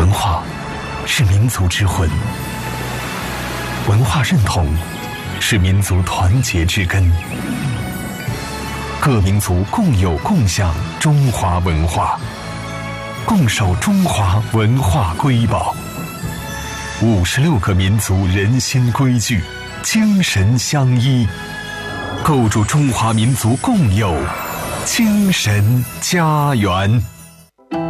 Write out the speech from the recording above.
文化是民族之魂，文化认同是民族团结之根。各民族共有共享中华文化，共守中华文化瑰宝。56个民族人心归聚，精神相依，构筑中华民族共有精神家园。